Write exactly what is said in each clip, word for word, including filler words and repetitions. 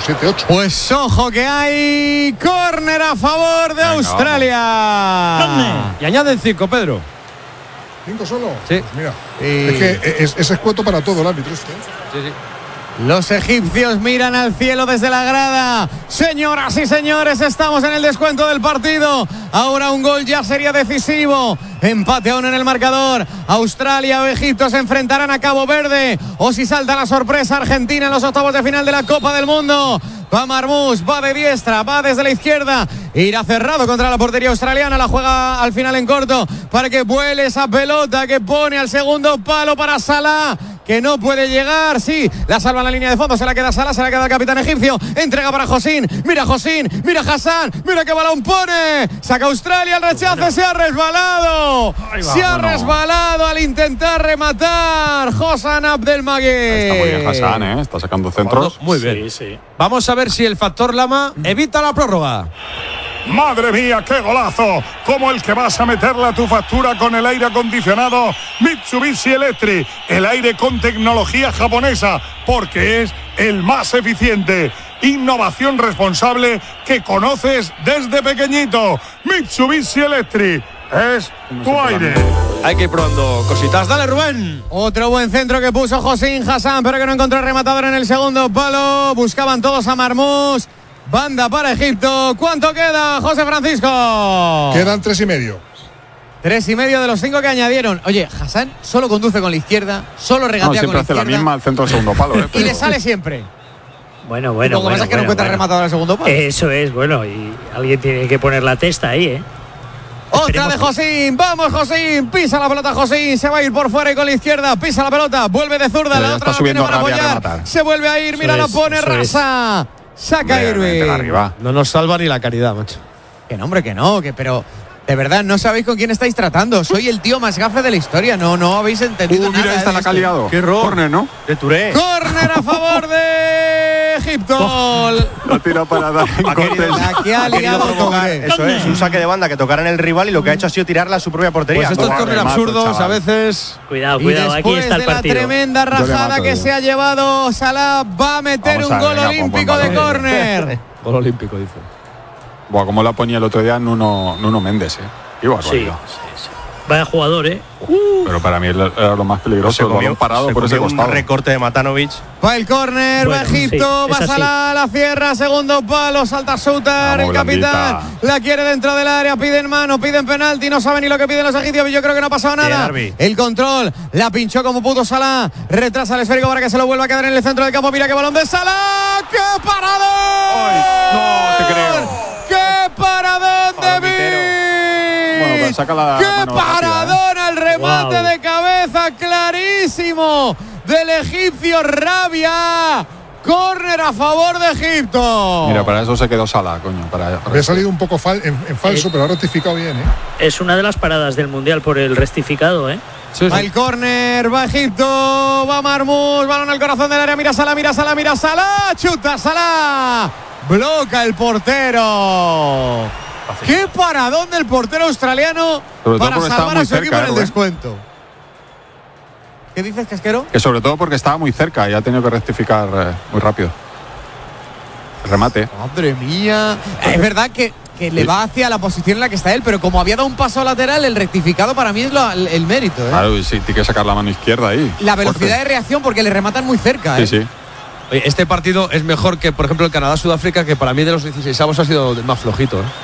siete ocho. Pues ojo que hay córner a favor de Venga, Australia. Vamos. Y añaden cinco, Pedro. ¿Cinco solo? Sí. Pues mira, sí. Es que es, es escueto para todo el árbitro este. Sí, sí. Los egipcios miran al cielo desde la grada. Señoras y señores, estamos en el descuento del partido. Ahora un gol ya sería decisivo. Empate a uno en el marcador. Australia o Egipto se enfrentarán a Cabo Verde. O si salta la sorpresa, Argentina en los octavos de final de la Copa del Mundo. Va Marmús, va de diestra, va desde la izquierda. Irá cerrado contra la portería australiana. La juega al final en corto para que vuele esa pelota que pone al segundo palo para Salah, que no puede llegar. Sí, la salva en la línea de fondo. Se la queda Salah, se la queda el capitán egipcio. Entrega para Josín. Mira Josín, mira Hassan. Mira qué balón pone. Saca Australia el rechace. Se ha resbalado. Va, se ha bueno. resbalado al intentar rematar Hassan Abdelmagui. Está muy bien Hassan, ¿eh? Está sacando centros. Muy bien. Sí, sí. Vamos a ver si el factor Lama evita la prórroga. ¡Madre mía, qué golazo! Como el que vas a meterle a tu factura con el aire acondicionado Mitsubishi Electric. El aire con tecnología japonesa, porque es el más eficiente. Innovación responsable que conoces desde pequeñito. Mitsubishi Electric. Es tu aire. Hay que ir probando cositas. Dale, Rubén. Otro buen centro que puso Josín Hassan, pero que no encontró el rematador en el segundo palo. Buscaban todos a Marmús. Banda para Egipto. ¿Cuánto queda, José Francisco? Quedan tres y medio. Tres y medio de los cinco que añadieron. Oye, Hassan solo conduce con la izquierda, solo regatea No, siempre con la hace izquierda. la misma al centro del segundo palo, ¿eh? Y le sale siempre. Bueno, bueno, Lo que bueno. pasa es que no bueno, encuentra el bueno. rematador al segundo palo. Eso es, bueno, y alguien tiene que poner la testa ahí, ¿eh? Otra de Esperemos Josín, vamos Josín, pisa la pelota Josín, se va a ir por fuera y con la izquierda, pisa la pelota, vuelve de zurda, Pero la ya otra está la tiene subiendo para Rabia a apoyar, rematar. se vuelve a ir, mira, Eso la es, pone eso es. Rasa, saca Hombre, métela Irving. arriba. No nos salva ni la caridad, macho. Que no, hombre, que no, que pero de verdad no sabéis con quién estáis tratando, soy el tío más gafe de la historia, no, no habéis entendido Uh, nada. mira, esta de la esto. ha liado. Qué error. Córner, ¿no? De Touré. Córner a favor de Egipto. Lo tira para dar en Ha querido- cortes. La que ha Ha querido liado provocar, Touré. eso es, un saque de banda que tocara en el rival y lo que ha hecho ha sido tirarla a su propia portería. Pues estos Guau, córner remato, absurdos chaval. a veces. Cuidado, Y cuidado, aquí después está el de la partido. tremenda Yo le rajada mato, que digo. se ha llevado Salah, va a meter Vamos un a ver, gol venga, pon olímpico buen de balón. córner. Gol olímpico, dice. Buah, como la ponía el otro día Nuno, Nuno Méndez, ¿eh? Qué Sí, barbaridad. sí, sí. Vaya jugador, ¿eh? Pero para mí era lo más peligroso, el balón parado se por ese comió un costado. recorte de Matanovic. Va el córner, Bueno, va Egipto, sí, va es así. Salah, la cierra, segundo palo, salta Soutar, Vamos, el capitán, blandita. la quiere dentro del área, piden mano, piden penalti, no saben ni lo que piden los egipcios, yo creo que no ha pasado Bien, nada. Arbi. El control, la pinchó como pudo Salah, retrasa el esférico para que se lo vuelva a quedar en el centro del campo, mira qué balón de Salah, ¡qué paradón! Ay, no te creo. ¡Qué paradón de Palomitero. Bueno, Vic! pero saca la ¡Qué mano rápida, paradón al remate Wow. de cabeza clarísimo del egipcio Rabia! Córner a favor de Egipto. Mira, para eso se quedó Salah, coño. Para, para Había salido un poco fal- en, en falso, Eh. pero ha rectificado bien, ¿eh? Es una de las paradas del Mundial por el rectificado, ¿eh? Sí, Va sí. el córner, va Egipto, va Marmús, balón al corazón del área, mira Salah, mira Salah, mira Salah, chuta Salah, bloca el portero. Qué paradón del portero australiano Sobre todo para porque estaba salvar a muy su equipo cerca, en el Rubén. descuento. ¿Qué dices, Casquero? Que sobre todo porque estaba muy cerca y ha tenido que rectificar eh, muy rápido. El remate. Madre mía. Es verdad que, que le va hacia la posición en la que está él, pero como había dado un paso lateral, el rectificado para mí es lo- el, el mérito. ¿eh? Claro, y sí, tiene que sacar la mano izquierda ahí. La velocidad Fuerte. de reacción porque le rematan muy cerca. ¿eh? Sí, sí. Oye, este partido es mejor que, por ejemplo, el Canadá-Sudáfrica, que para mí de los dieciseisavos ha sido el más flojito. ¿eh?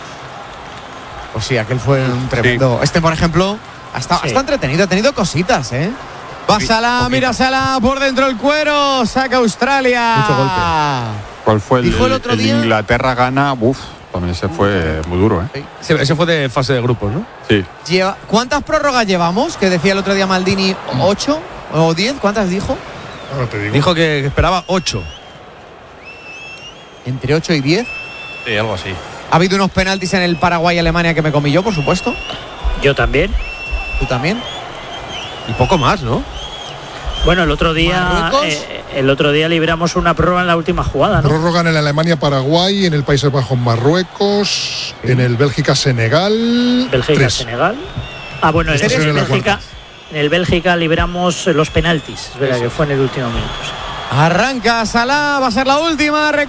Pues sí, aquel fue un tremendo. Este, por ejemplo, está, Sí. está entretenido, ha tenido cositas, ¿eh? Va Salah, mira Salah por dentro el cuero, saca Australia. Mucho golpe. ¿Cuál fue el, Dijo el otro el día- Inglaterra gana? Uf, también ese fue muy duro, ¿eh? Ese, ese fue de fase de grupos, ¿no? Sí. Lleva, ¿Cuántas prórrogas llevamos? Que decía el otro día Maldini, ¿ocho o diez? ¿Cuántas dijo? Ahora te digo. Dijo que esperaba ocho. Entre ocho y diez. Sí, algo así. Ha habido unos penaltis en el Paraguay-Alemania que me comí yo, por supuesto. Yo también. ¿Tú también? Y poco más, ¿no? Bueno, el otro día ¿Marruecos? eh, el otro día libramos una prórroga en la última jugada, ¿no? Prórroga en el Alemania-Paraguay, en el Países Bajos-Marruecos, en el Bélgica-Senegal. Bélgica, tres. Senegal. Ah, bueno, en Esta el sería la Bélgica, cuarta. en el Bélgica libramos los penaltis, es verdad que fue en el último minuto. Arranca Salah, va a ser la última.